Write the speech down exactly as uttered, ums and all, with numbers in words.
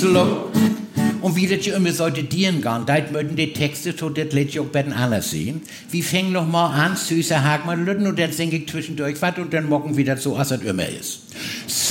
Gruselig. Und wie das ja immer sollte dienen gehen, da möchten die Texte so, das lädt ich auch bei den anderen sehen. Wir fängen noch mal an, süßer Hagmann und dann singe ich zwischendurch was und dann mocken wieder so, als es immer ist.